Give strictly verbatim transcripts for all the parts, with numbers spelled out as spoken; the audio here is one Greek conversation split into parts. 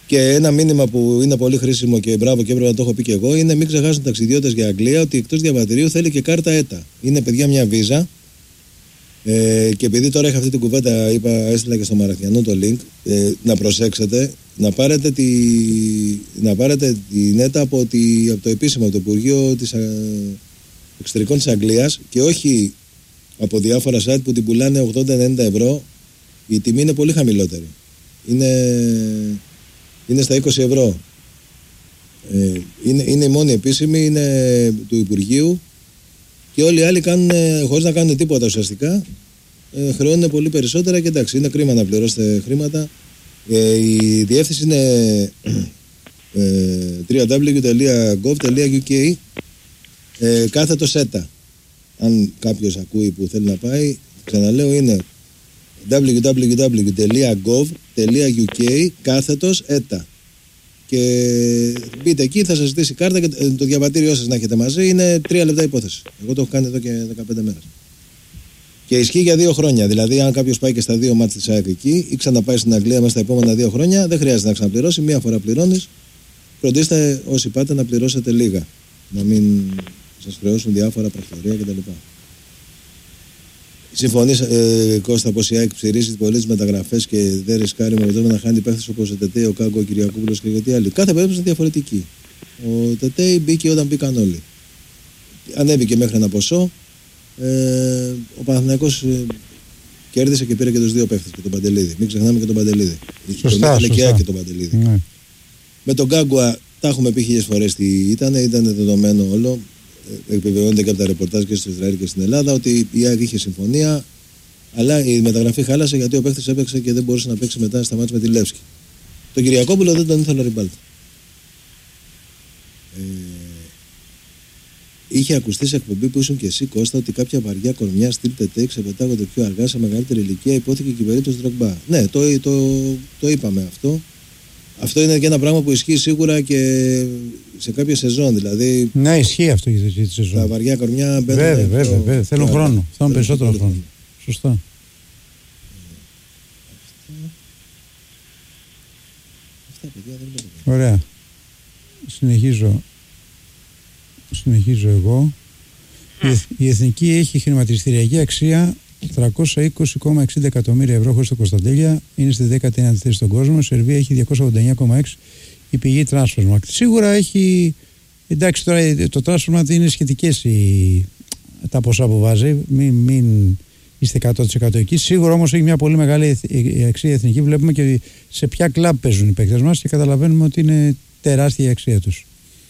Και ένα μήνυμα που είναι πολύ χρήσιμο και μπράβο και έπρεπε να το έχω πει και εγώ είναι μην ξεχάσουν ταξιδιώτες για Αγγλία ότι εκτός διαβατηρίου θέλει και κάρτα ΕΤΑ. Είναι παιδιά μια βίζα. Ε, και επειδή τώρα είχα αυτή την κουβέντα, είπα, έστειλα και στο Μαραθιανό το link, ε, να προσέξετε, να πάρετε, τη, να πάρετε την ΕΤΑ από, τη, από το επίσημο, από το Υπουργείο της ε, Εξωτερικών της Αγγλίας και όχι από διάφορα site που την πουλάνε ογδόντα με ενενήντα ευρώ. Η τιμή είναι πολύ χαμηλότερη. Είναι, είναι στα είκοσι ευρώ. Ε, είναι, είναι η μόνη επίσημη, είναι του Υπουργείου. Και όλοι οι άλλοι κάνουν, χωρίς να κάνουν τίποτα ουσιαστικά, ε, χρεώνουν πολύ περισσότερα και εντάξει, είναι κρίμα να πληρώσετε χρήματα. Ε, η διεύθυνση είναι ε, double-u double-u double-u τελεία gov τελεία u k ε, κάθετο ΣΕΤΑ. Αν κάποιος ακούει που θέλει να πάει, ξαναλέω είναι double-u double-u double-u τελεία gov τελεία u k κάθετος ΕΤΑ. Και μπείτε εκεί, θα σας ζητήσει κάρτα και το διαβατήριό σας να έχετε μαζί. Είναι τρία λεπτά υπόθεση. Εγώ το έχω κάνει εδώ και δεκαπέντε μέρες. Και ισχύει για δύο χρόνια. Δηλαδή, αν κάποιος πάει και στα δύο μάτς της ΑΕΚ εκεί ή ξαναπάει στην Αγγλία μέσα στα επόμενα δύο χρόνια, δεν χρειάζεται να ξαναπληρώσει. Μία φορά πληρώνεις. Φροντίστε όσοι πάτε να πληρώσετε λίγα. Να μην σας χρεώσουν διάφορα πρακτορία κτλ. Συμφωνείς, ε, Κώστα, πως η ΑΕΚ ψηρίζει πολλές μεταγραφές και δεν ρισκάρει με αποτέλεσμα να χάνει παίχτες όπως ο Τετέι, ο Κάγκο, ο Κυριακόπουλος και γιατί άλλοι. Κάθε περίπτωση είναι διαφορετική. Ο Τετέι μπήκε όταν μπήκαν όλοι. Ανέβηκε μέχρι ένα ποσό. Ε, ο Παναθηναϊκός ε, κέρδισε και πήρε και τους δύο παίχτες και τον Παντελίδη. Μην ξεχνάμε και τον Παντελίδη. Σωστά, τον σωστά. Και τον Παντελίδη. Ναι. Με τον Κάγκουα τα έχουμε πει χίλιες φορές τι ήταν, ήταν δεδομένο όλο. Επιβεβαιώνεται και από τα ρεπορτάζ και στο Ισραήλ και στην Ελλάδα ότι η ΑΕΚ είχε συμφωνία, αλλά η μεταγραφή χάλασε γιατί ο παίχτης έπαιξε και δεν μπορούσε να παίξει μετά στα μάτς με τη Λεύσκη. Τον Κυριακόπουλο δεν τον ήθελε ο Ριμπάλτα. Ε, είχε ακουστεί σε εκπομπή που ήσουν και εσύ, Κώστα, ότι κάποια βαριά κορμιά στυλ Τετέι ξεπετάγονται πιο αργά σε μεγαλύτερη ηλικία. Υπόθηκε και η περίπτωση Ντρογκμπά. Ναι, το, το, το είπαμε αυτό. Αυτό είναι και ένα πράγμα που ισχύει σίγουρα και σε κάποια σεζόν. Δηλαδή, ναι, ισχύει αυτό για τη σεζόν. Τα βαριά κορμιά μπαίνουν. Βέβαια, βέβαια, βέβαια. Θέλουν χρόνο. Θέλουν, θέλουν περισσότερο χρόνο. χρόνο. Σωστά. Αυτά, παιδιά, δεν είναι. Ωραία. Συνεχίζω. Συνεχίζω εγώ. Mm. Η, η Εθνική έχει χρηματιστηριακή αξία τριακόσια είκοσι κόμμα εξήντα εκατομμύρια ευρώ χωρίς το Κωνσταντέλια, είναι στη δέκατη ένατη θέση στον κόσμο. Η Σερβία έχει διακόσια ογδόντα εννιά κόμμα έξι η πηγή Transfermarkt. Σίγουρα έχει. Εντάξει, τώρα το Transfermarkt είναι σχετικές οι, τα ποσά που βάζει. Μην, μην είστε εκατό τοις εκατό εκεί. Σίγουρα όμως έχει μια πολύ μεγάλη αξία εθνική. Βλέπουμε και σε ποια κλαμπ παίζουν οι παίκτες μας και καταλαβαίνουμε ότι είναι τεράστια η αξία τους.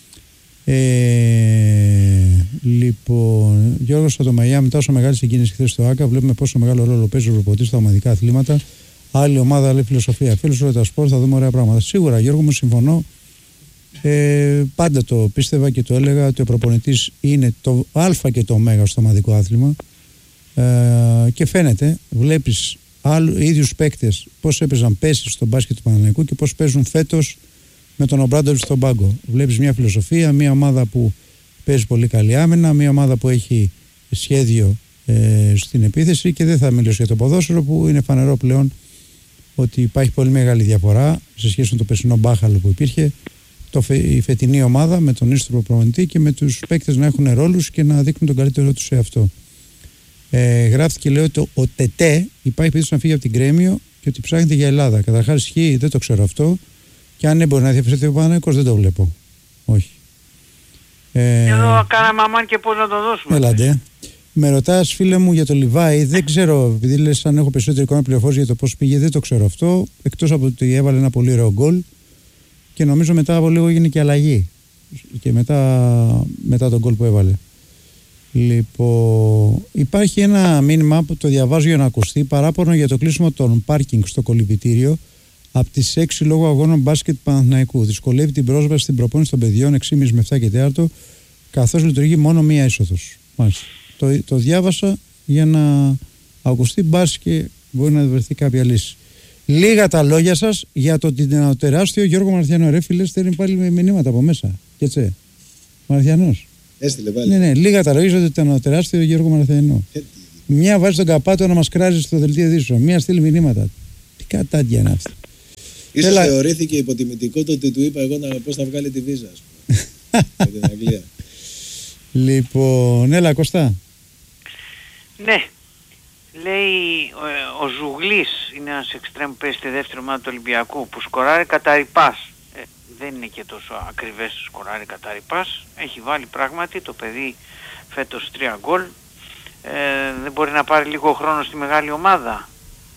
Ε, λοιπόν, Γιώργος Σατομαγιά, μετά όσο μεγάλη συγκίνηση χθες στο ΆΚΑ, βλέπουμε πόσο μεγάλο ρόλο παίζει ο προπονητής στα ομαδικά αθλήματα. Άλλη ομάδα, άλλη φιλοσοφία. Φίλος όλα τα σπορ, θα δούμε ωραία πράγματα. Σίγουρα, Γιώργο μου, συμφωνώ. Ε, πάντα το πίστευα και το έλεγα ότι ο προπονητής είναι το Α και το Ω στο ομαδικό άθλημα. Ε, και φαίνεται, βλέπεις άλλου, ίδιους παίκτες πώς έπαιζαν πέρσι στο μπάσκετ του Παναθηναϊκού και πώς παίζουν φέτος με τον Ομπράντοβιτς στον πάγκο. Βλέπεις μια φιλοσοφία, μια ομάδα που παίζει πολύ καλή άμυνα, μια ομάδα που έχει σχέδιο ε, στην επίθεση και δεν θα μιλήσω για το ποδόσφαιρο που είναι φανερό πλέον ότι υπάρχει πολύ μεγάλη διαφορά σε σχέση με το περσινό μπάχαλο που υπήρχε. Το, η φετινή ομάδα με τον ίστρο προπονητή και με τους παίκτες να έχουν ρόλους και να δείχνουν τον καλύτερό τους σε αυτό. Ε, γράφτηκε, λέει, ότι ο Τετέ υπάρχει περίπτωση να φύγει από την Κρέμιο και ότι ψάχνεται για Ελλάδα. Καταρχάς ισχύει, δεν το ξέρω αυτό. Και αν δεν μπορεί να διαφερθεί ο Παναθηναϊκός, δεν το βλέπω. Όχι. Ε, Εδώ κάναμε αμάν και πώς να το δώσουμε. Έλατε. Με ρωτάς, φίλε μου, για το Λιβάη, δεν ξέρω, επειδή λες αν έχω περισσότερη εικόνα πληροφόρηση για το πώς πήγε, δεν το ξέρω αυτό. Εκτός από ότι έβαλε ένα πολύ ωραίο γκολ και νομίζω μετά από λίγο έγινε και αλλαγή. Και μετά, μετά τον γκολ που έβαλε. Λοιπόν, υπάρχει ένα μήνυμα που το διαβάζω για να ακουστεί, παράπονο για το κλείσιμο των πάρκινγκ στο κολυμπητήριο από τις έξι λόγω αγώνων μπάσκετ Παναθηναϊκού. Δυσκολεύει την πρόσβαση στην προπόνηση των παιδιών έξι και μισή με επτά και τέταρτο, καθώς λειτουργεί μόνο μία είσοδος. Μάλιστα. Το, το διάβασα για να ακουστεί, μπας και μπορεί να βρεθεί κάποια λύση. Λίγα τα λόγια σας για το την τεράστιο Γιώργο Μαρθιανό. Ρε φίλε, στέλνει πάλι με μηνύματα από μέσα. Και έτσι. Μαρθιανός. Έστειλε πάλι. Ναι, ναι, λίγα τα λόγια για το τεράστιο Γιώργο Μαρθιανό. Ε, Μια βάζει τον καπάτο να μας κράζει στο δελτίο ειδήσεων. Μια στείλει μηνύματα. Τι κατάντια είναι αυτή. Ίσως θεωρήθηκε υποτιμητικό το ότι του είπα εγώ να, πώς να βγάλει τη βίζα, ας πούμε, για την Αγγλία. Λοιπόν, έλα Κωστά. Ναι. Λέει ο, ο Ζουγλής είναι ένας εξτρέμ που παίζει στη δεύτερη ομάδα του Ολυμπιακού που σκοράρει κατά ρηπάς. Ε, δεν είναι και τόσο ακριβές σκοράρει κατά ρηπάς. Έχει βάλει πράγματι το παιδί φέτος τρία γκολ. Ε, δεν μπορεί να πάρει λίγο χρόνο στη μεγάλη ομάδα.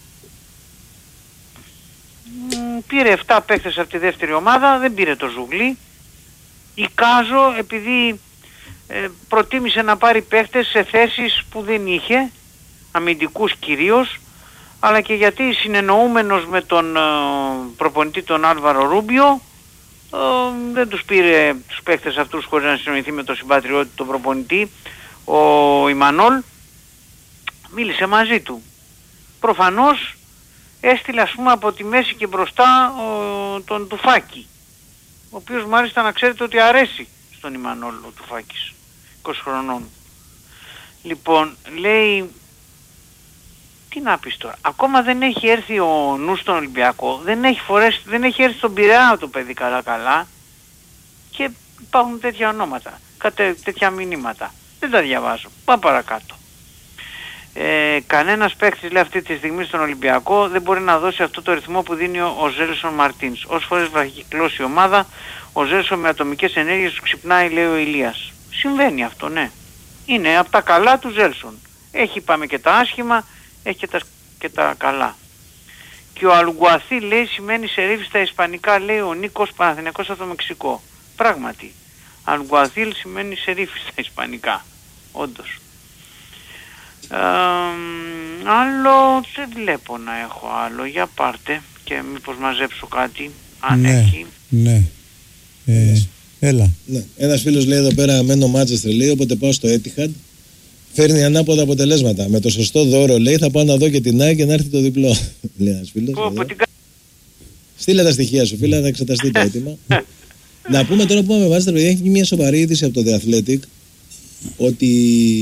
Πήρε επτά παίκτες από τη δεύτερη ομάδα, δεν πήρε το Ζουγλή. Εικάζω επειδή ε, προτίμησε να πάρει παίκτες σε θέσεις που δεν είχε, αμυντικούς κυρίως, αλλά και γιατί συνεννοούμενος με τον ε, προπονητή τον Άλβαρο Ρούμπιο ε, δεν τους πήρε τους παίκτες αυτούς χωρίς να συνοηθεί με τον συμπατριώτη τον προπονητή, ο Ιμανόλ. Μίλησε μαζί του. Προφανώς έστειλε ας πούμε από τη μέση και μπροστά ο, τον Τουφάκη, ο οποίος μάλιστα να ξέρετε ότι αρέσει στον Ιμανόλ ο Τουφάκης, είκοσι χρονών. Λοιπόν, λέει, τι να πεις τώρα, ακόμα δεν έχει έρθει ο νους στον Ολυμπιακό, δεν έχει, φορέσει, δεν έχει έρθει στον Πειραιά το παιδί καλά καλά και υπάρχουν τέτοια ονόματα, κατε, τέτοια μηνύματα. Δεν τα διαβάζω. Πάμε παρακάτω. Ε, κανένας παίκτης λέει αυτή τη στιγμή στον Ολυμπιακό δεν μπορεί να δώσει αυτό το ρυθμό που δίνει ο, ο Ζέλσον Μαρτίνς. Όσες φορές βραχυκλώσει η ομάδα, ο Ζέλσον με ατομικές ενέργειες του ξυπνάει, λέει ο Ηλίας. Συμβαίνει αυτό, ναι. Είναι από τα καλά του Ζέλσον. Έχει πάμε και τα άσχημα, έχει και τα, και τα καλά. Και ο Αλγκουαθί λέει σημαίνει σερίφη στα ισπανικά, λέει ο Νίκος Παναθηναϊκός από το Μεξικό. Πράγματι. Αλγκουαθίλ σημαίνει σερίφη στα ισπανικά. Όντως. Ε, άλλο δεν βλέπω να έχω άλλο. Για πάρτε και μήπως μαζέψω κάτι αν ναι, έχει. Ναι. Ε, έλα. Ναι. Ένας φίλος λέει εδώ πέρα μένω Μάντσεστερ, λέει, όποτε πάω στο Etihad φέρνει ανάποδα αποτελέσματα. Με το σωστό δώρο λέει θα πάω να δω και την ΑΕΚ και να έρθει το διπλό. Λέει ένας φίλος. Πω, πω, την... Στείλε τα στοιχεία σου φίλα, θα εξεταστεί το αίτημα. Να πούμε τώρα που πάμε με Μάντσεστερ, παιδιά, έχει μια σοβαρή είδηση από το The Athletic ότι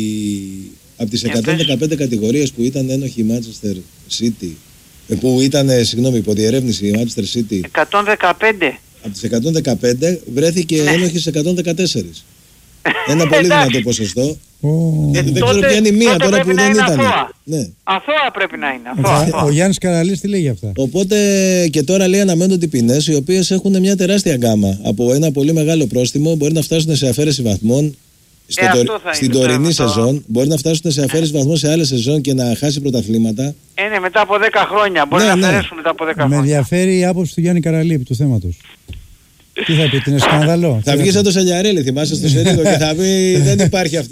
από τις εκατόν δεκαπέντε κατηγορίες που ήταν ένοχοι η Manchester City, που ήταν, συγγνώμη, υποδιερεύνηση η Manchester City, εκατόν δεκαπέντε. Από τις εκατόν δεκαπέντε βρέθηκε ναι. ένοχοι σε εκατόν δεκατέσσερα. Ένα πολύ δυνατό ποσοστό. Oh. Ε, δεν τότε, ξέρω ποια είναι η μία τώρα που δεν ήταν. Ναι. Αθώα πρέπει να είναι. Αθώα, αθώα. Ο Γιάννης Καραλής τι λέει για αυτά. Οπότε και τώρα λέει αναμένονται ποινές οι οποίες έχουν μια τεράστια γκάμα. Από ένα πολύ μεγάλο πρόστιμο μπορεί να φτάσουν σε αφαίρεση βαθμών. Στο ε, το, στην τωρινή σεζόν μπορεί να φτάσουν σε αφαίρεση βαθμών σε άλλες σεζόν και να χάσει πρωταθλήματα. Είναι μετά από δέκα χρόνια. Μπορεί ναι, να αφαιρέσουν ναι. μετά από δέκα χρόνια. Με ενδιαφέρει η άποψη του Γιάννη Καραλή επί του θέματος. Τι θα πει, είναι σκάνδαλο. Θα βγει σαν το Σαλιαρέλη, θυμάσαι στο Σερίγο και θα πει δεν υπάρχει αυτό.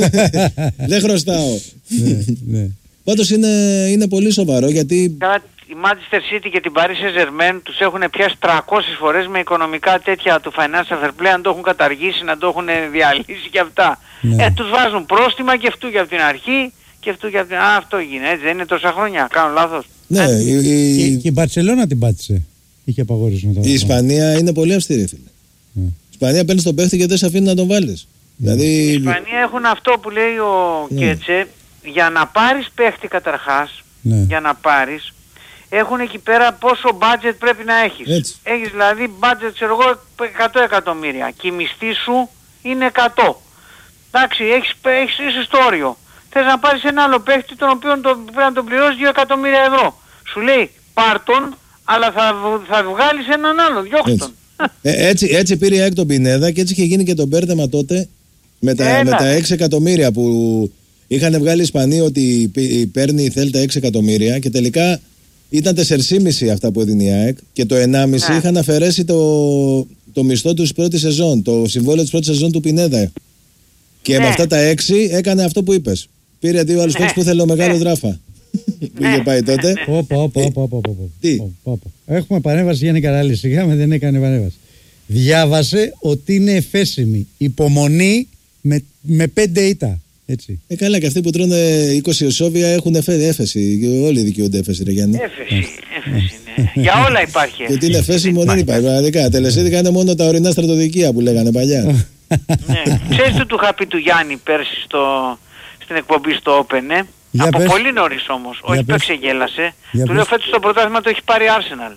Δεν χρωστάω. Ναι, ναι. Πάντως είναι, είναι πολύ σοβαρό γιατί. Η Manchester City και την Paris Saint-Germain τους έχουν πιάσει τριακόσιες φορές με οικονομικά τέτοια του Financial Fair Play, να το έχουν καταργήσει, να το έχουν διαλύσει και αυτά. Ναι. Ε, τους βάζουν πρόστιμα και αυτού για από την αρχή και αυτού για από την... Α, αυτό γίνεται, έτσι δεν είναι τόσα χρόνια, κάνω λάθος. Ναι, ε, η, η... Και, και η Μπαρτσελώνα την πάτησε. Είχε απαγορίσει το. Η Ισπανία είναι πολύ αυστηρή, φίλε. Mm. Η Ισπανία παίρνει τον παίχτη και δεν σε αφήνει να τον βάλεις. Mm. Δηλαδή... Η Ισπανία έχουν αυτό που λέει ο mm. Κέτσε, για να πάρεις παίχτη καταρχάς, mm. για να πάρεις, έχουν εκεί πέρα πόσο budget πρέπει να έχεις. Έτσι. Έχεις δηλαδή budget, ξέρω εγώ, εκατό εκατομμύρια και η μισθή σου είναι εκατό. Εντάξει, έχεις, έχεις, είσαι στο όριο. Θες να πάρεις ένα άλλο παίχτη τον οποίο το, πρέπει να τον πληρώσεις δύο εκατομμύρια ευρώ. Σου λέει πάρ' τον, αλλά θα, θα βγάλεις έναν άλλο, διώξ' τον. Ε, έτσι, έτσι πήρε η ΑΕΚ τον Πινέδα και έτσι είχε γίνει και το μπέρδεμα τότε με τα, με τα έξι εκατομμύρια που είχαν βγάλει οι Ισπανοί ότι παίρνει η Θέλτα έξι εκατομμύρια και τελικά ήταν τέσσερα κόμμα πέντε αυτά που έδινε η ΑΕΚ και το ενάμιση ναι. είχαν αφαιρέσει το, το μισθό του πρώτη σεζόν, το συμβόλαιο της πρώτης σεζόν του Πινέδα. Και ναι. με αυτά τα έξι έκανε αυτό που είπες. Πήρε δύο άλλους παίκτες ναι. που θέλει ο μεγάλο ναι. Δράφα. Που είχε πάει τότε. Όπα, όπα, όπα. Τι. Έχουμε παρέμβαση Γιάννη Καράλη. Σιγά με δεν έκανε παρέμβαση. Διάβασε ότι είναι εφέσιμη υπομονή με, με πέντε ήττα. Έτσι. Ε, καλά, και αυτοί που τρώνε είκοσι εσόβια έχουν έφεση. Όλοι δικαιούνται έφεση, ρε Γιάννη. Έφεση, έφεση, ναι. Για όλα υπάρχει έφεση. Γιατί είναι εφέσιμο δεν υπάρχει. Πραγματικά. Τελεσίδικα είναι μόνο τα ορεινά στρατοδικεία που λέγανε παλιά. Ναι. Ξέρεις τι του είχα πει του Γιάννη πέρσι στο, στην εκπομπή στο Open, ε? Από πες. πολύ νωρίς όμως. Όχι που εξεγέλασε. Του πες. λέω φέτος το πρωτάθλημα το έχει πάρει Arsenal.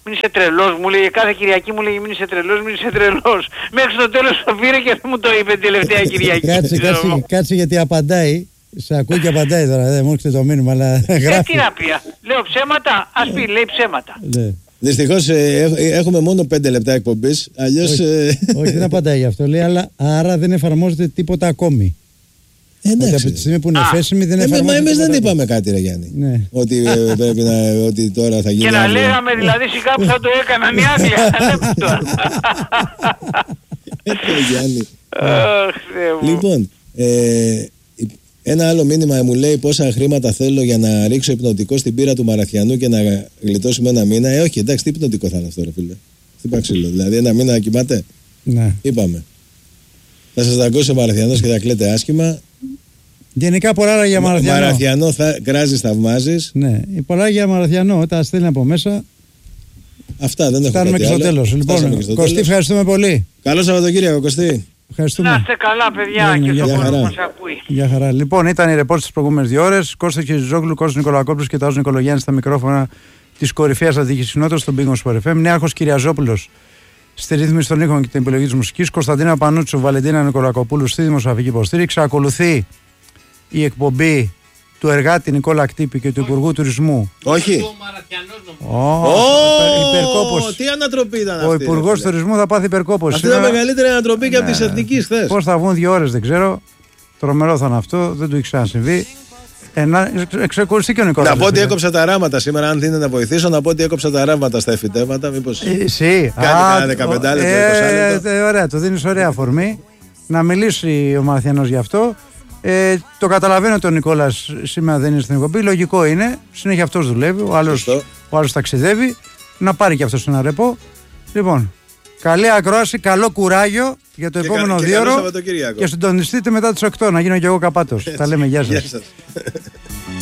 μην είσαι τρελός, μου λέει, κάθε Κυριακή μου λέει μην είσαι τρελός, μην είσαι τρελός. Μέχρι το τέλος το πήρε και δεν μου το είπε την τελευταία Κυριακή. Κάτσε, κάτσε, κάτσε γιατί απαντάει. Σε ακούει και απαντάει τώρα, δεν μου έρχεται το μήνυμα, αλλά γράφει. Ε, τι να πει, λέω ψέματα, ας πει, λέει ψέματα. Ναι. Δυστυχώς ε, έχουμε μόνο πέντε λεπτά εκπομπής, αλλιώς... Όχι, ε... όχι, δεν απαντάει γι' αυτό, λέει, αλλά άρα δεν εφαρμόζεται τίποτα ακόμη. Εντάξει. Ότι από τη στιγμή που είναι εφέσιμη δεν ε, εφαρμόζεται. Μα εμείς δεν τίποτα. είπαμε κάτι, ρε Γιάννη. Ναι. Ότι, ε, πρέπει να, ότι τώρα θα γίνει. Και να αύριο. λέγαμε δηλαδή σιγά που θα το έκαναν οι άλλοι. Γιάννη. Αχ, Θεέ μου. Λοιπόν, ε, ένα άλλο μήνυμα μου λέει πόσα χρήματα θέλω για να ρίξω υπνοτικό στην πύρα του Μαραθιανού και να γλιτώσουμε ένα μήνα. Ε, όχι, εντάξει, τι υπνοτικό θα είναι αυτό, ρε φίλε. Χτύπα ξύλο. Δηλαδή, ένα μήνα να κοιμάται. Ναι. Είπαμε. Θα σας τα ακούσει ο Μαραθιανός και θα κλαίτε άσχημα. Γενικά πολλά άλλα για Μαραθιανό. Μαραθιανό θα κράζεις, θαυμάζεις. Ναι, πολλά για Μαραθιανό. Όταν στέλνει από μέσα. Αυτά δεν έχω Φτάνουμε και στο τέλος. Λοιπόν, Κωστή, ευχαριστούμε πολύ. Καλό Σαββατοκύριακο, Κωστή. Ευχαριστούμε. Να είστε καλά, παιδιά, Ναι, και για στον κόσμο χαρά. μας ακούει. Γεια χαρά. Λοιπόν, ήταν η ρεπόρτ στις προηγούμενες δύο ώρες. Κώστας Χιζόγλου, Κώστας Νικολακόπουλος και Τάσος Νικολογιάννης στα μικρόφωνα της κορυφαίας αθλητικής συνότητας στον Big Sport εφ εμ. Νέαρχος Κυριαζόπουλος στη ρύθμιση των ήχων και την επιλογή της μουσικής. Κωνσταντίνα Πανούτσου, Βαλεντίνα Νικολακοπούλου στη δημοσιογραφική υποστήριξη. Ακολουθεί η εκπομπή του εργάτη Νικόλα Κτύπη και του Υπουργού Τουρισμού. Όχι. Υπερκόπος. Τι ανατροπή ήταν αυτή. Ο Υπουργός Τουρισμού θα πάθει υπερκόπος. Αυτή ήταν μεγαλύτερη ανατροπή και από τις εθνικές χθες. Πώς θα βγουν δύο ώρες δεν ξέρω. Τρομερό θα είναι αυτό. Δεν του έχει ξανασυμβεί. Ε, να εξεκολουθεί και ο Νικόλας. Να πω ότι έκοψα τα ράματα σήμερα. Αν θέλετε να βοηθήσω, να πω ότι έκοψα τα ράματα στα εφητεύματα. Μήπως Εσύ. κάνει κανένα δεκαπέντε λεπτό, είκοσι λεπτό. Ωραία, το δίνεις ωραία αφορμή. Να μιλήσει ο Μαραθιανός γι' αυτό. Ε, το καταλαβαίνω ότι ο Νικόλας σήμερα δεν είναι στην εκπομπή. Λογικό είναι. Συνέχεια αυτός δουλεύει. Ο άλλος, ο άλλος ταξιδεύει. Να πάρει και αυτός ένα ρεπό. Λοιπόν, καλή ακρόαση, καλό κουράγιο για το Και επόμενο κα- και δύο καλό ώρο. Σαββατοκύριακο. Και συντονιστείτε μετά τις οκτώ. Να γίνω και εγώ καπάτος. Τα λέμε, γεια σας. Γεια σας.